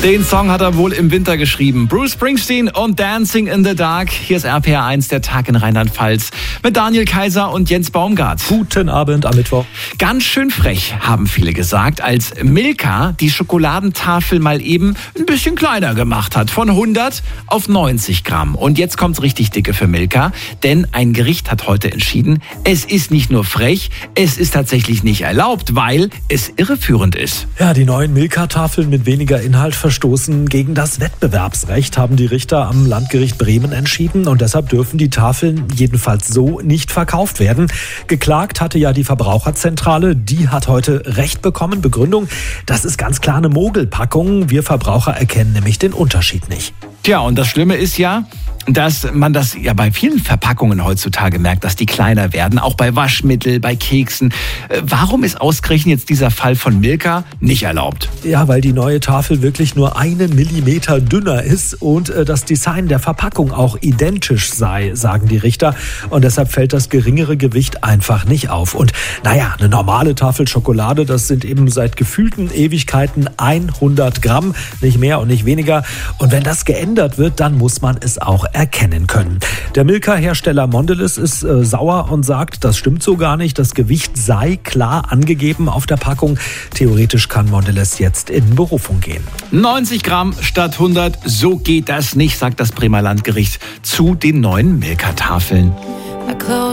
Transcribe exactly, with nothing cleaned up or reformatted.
Den Song hat er wohl im Winter geschrieben. Bruce Springsteen und Dancing in the Dark. Hier ist R P R eins, der Tag in Rheinland-Pfalz mit Daniel Kaiser und Jens Baumgart. Guten Abend am Mittwoch. Ganz schön frech, haben viele gesagt, als Milka die Schokoladentafel mal eben ein bisschen kleiner gemacht hat. Von hundert auf neunzig Gramm. Und jetzt kommt's richtig dicke für Milka. Denn ein Gericht hat heute entschieden, es ist nicht nur frech, es ist tatsächlich nicht erlaubt, weil es irreführend ist. Ja, die neuen Milka-Tafeln mit weniger Inhalt verstoßen gegen das Wettbewerbsrecht, haben die Richter am Landgericht Bremen entschieden. Und deshalb dürfen die Tafeln jedenfalls so nicht verkauft werden. Geklagt hatte ja die Verbraucherzentrale. Die hat heute Recht bekommen. Begründung, das ist ganz klar eine Mogelpackung. Wir Verbraucher erkennen nämlich den Unterschied nicht. Tja, und das Schlimme ist ja, dass man das ja bei vielen Verpackungen heutzutage merkt, dass die kleiner werden, auch bei Waschmittel, bei Keksen. Warum ist ausgerechnet jetzt dieser Fall von Milka nicht erlaubt? Ja, weil die neue Tafel wirklich nur einen Millimeter dünner ist und das Design der Verpackung auch identisch sei, sagen die Richter. Und deshalb fällt das geringere Gewicht einfach nicht auf. Und naja, eine normale Tafel Schokolade, das sind eben seit gefühlten Ewigkeiten hundert Gramm, nicht mehr und nicht weniger. Und wenn das geändert wird, dann muss man es auch erkennen können. Der Milka-Hersteller Mondelez ist äh, sauer und sagt, das stimmt so gar nicht. Das Gewicht sei klar angegeben auf der Packung. Theoretisch kann Mondelez jetzt in Berufung gehen. neunzig Gramm statt hundert, so geht das nicht, sagt das Bremer Landgericht zu den neuen Milka-Tafeln.